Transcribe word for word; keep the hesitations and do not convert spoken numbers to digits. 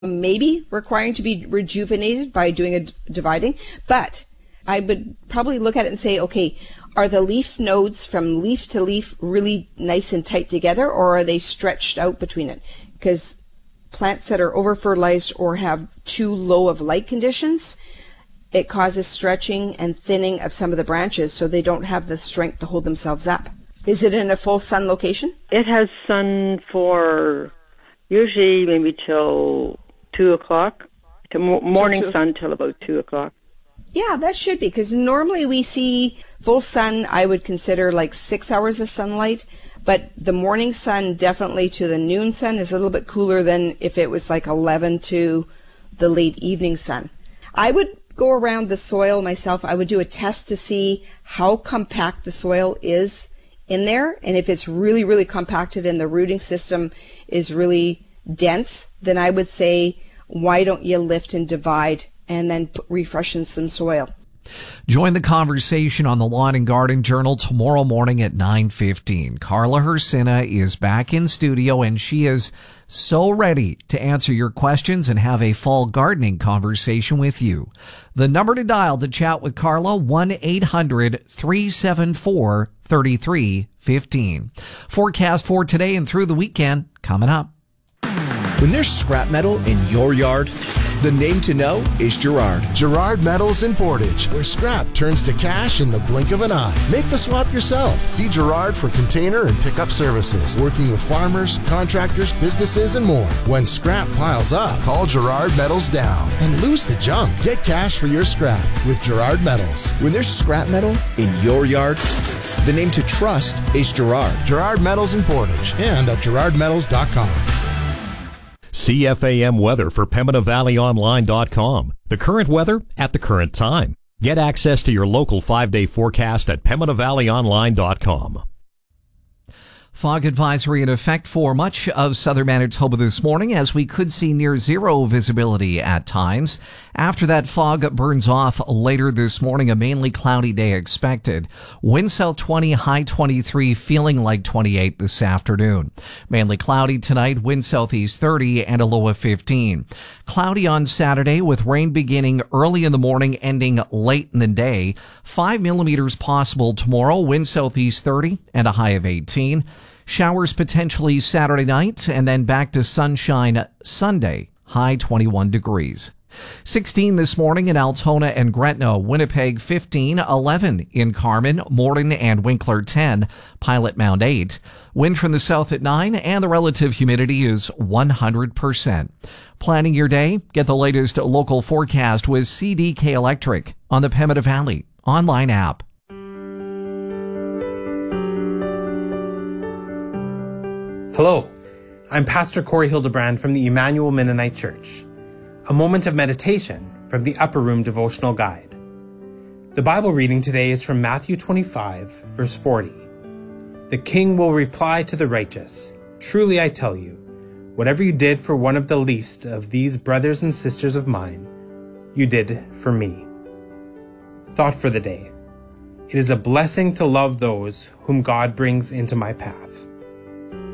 maybe requiring to be rejuvenated by doing a d- dividing, but I would probably look at it and say, okay, are the leaf nodes from leaf to leaf really nice and tight together, or are they stretched out between it? Because plants that are over-fertilized or have too low of light conditions, it causes stretching and thinning of some of the branches, so they don't have the strength to hold themselves up. Is it in a full sun location? It has sun for usually maybe till two o'clock, to mo- morning two. sun till about two o'clock. Yeah, that should be, because normally we see full sun, I would consider like six hours of sunlight, but the morning sun definitely to the noon sun is a little bit cooler than if it was like eleven to the late evening sun. I would go around the soil myself. I would do a test to see how compact the soil is in there, and if it's really, really compacted and the rooting system is really dense, then I would say, why don't you lift and divide and then put, refreshen some soil. Join the conversation on the Lawn and Garden Journal tomorrow morning at nine fifteen. Carla Hersina is back in studio, and she is so ready to answer your questions and have a fall gardening conversation with you. The number to dial to chat with Carla, one eight hundred three seven four three three one five. Forecast for today and through the weekend coming up. When there's scrap metal in your yard, the name to know is Girard. Girard Metals in Portage, where scrap turns to cash in the blink of an eye. Make the swap yourself. See Girard for container and pickup services, working with farmers, contractors, businesses, and more. When scrap piles up, call Girard Metals down and lose the junk. Get cash for your scrap with Girard Metals. When there's scrap metal in your yard, the name to trust is Girard. Girard Metals in Portage and at girard metals dot com. C F A M weather for Pembina Valley Online dot com. The current weather at the current time. Get access to your local five-day forecast at Pembina Valley Online dot com. Fog advisory in effect for much of southern Manitoba this morning, as we could see near zero visibility at times. After that fog burns off later this morning, a mainly cloudy day expected. Wind south twenty, high twenty-three, feeling like twenty-eight this afternoon. Mainly cloudy tonight, wind southeast thirty and a low of fifteen. Cloudy on Saturday with rain beginning early in the morning, ending late in the day. Five millimeters possible tomorrow, wind southeast thirty and a high of eighteen. Showers potentially Saturday night, and then back to sunshine Sunday, high twenty-one degrees. sixteen this morning in Altona and Gretna, Winnipeg fifteen, eleven in Carman, Morden and Winkler ten, Pilot Mound eight. Wind from the south at nine, and the relative humidity is one hundred percent. Planning your day? Get the latest local forecast with C D K Electric on the Pembina Valley online app. Hello, I'm Pastor Corey Hildebrand from the Emmanuel Mennonite Church. A moment of meditation from the Upper Room Devotional Guide. The Bible reading today is from Matthew twenty-five, verse forty. The king will reply to the righteous, "Truly I tell you, whatever you did for one of the least of these brothers and sisters of mine, you did for me." Thought for the day. It is a blessing to love those whom God brings into my path.